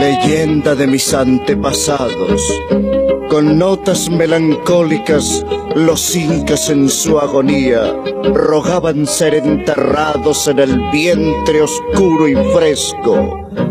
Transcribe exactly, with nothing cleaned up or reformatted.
Leyenda de mis antepasados, con notas melancólicas, los incas en su agonía rogaban ser enterrados en el vientre oscuro y fresco